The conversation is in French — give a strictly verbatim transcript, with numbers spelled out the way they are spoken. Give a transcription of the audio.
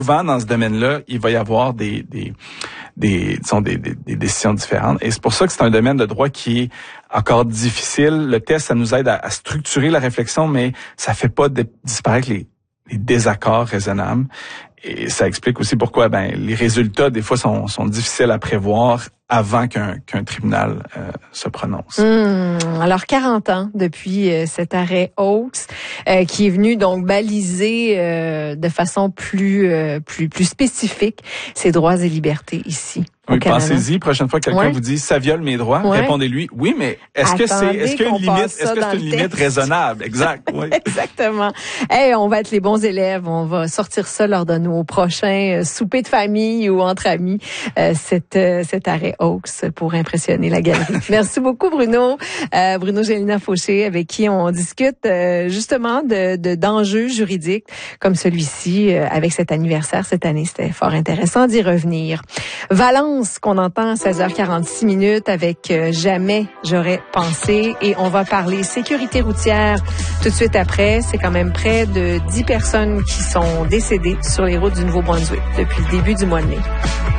souvent, dans ce domaine-là, il va y avoir des, des, des, disons, des, des, des décisions différentes. Et c'est pour ça que c'est un domaine de droit qui est encore difficile. Le test, ça nous aide à, à structurer la réflexion, mais ça fait pas de, disparaître les, les désaccords raisonnables. Et ça explique aussi pourquoi ben les résultats, des fois, sont, sont difficiles à prévoir avant qu'un, qu'un tribunal euh, se prononce. Mmh. Alors, quarante ans depuis euh, cet arrêt Oaks, euh, qui est venu donc baliser euh, de façon plus, euh, plus, plus spécifique ses droits et libertés ici. Oui, pensez-y, prochaine fois que quelqu'un ouais. vous dit ça viole mes droits, ouais. répondez-lui oui, mais est-ce Attendez que c'est est-ce qu'il y a une limite, est-ce que c'est une limite raisonnable? Exact. Oui. Exactement. Hey, on va être les bons élèves, on va sortir ça lors de nos prochains euh, soupers de famille ou entre amis, euh, cet, euh, cet arrêt Oaks pour impressionner la galerie. Merci beaucoup Bruno. Euh, Bruno Gélina Fauché, avec qui on discute euh, justement de, de d'enjeux juridiques comme celui-ci euh, avec cet anniversaire cette année. C'était fort intéressant d'y revenir. Valence, qu'on entend à seize heures quarante-six minutes avec euh, Jamais j'aurais pensé, et on va parler sécurité routière tout de suite après. C'est quand même près de dix personnes qui sont décédées sur les routes du Nouveau-Brunswick depuis le début du mois de mai.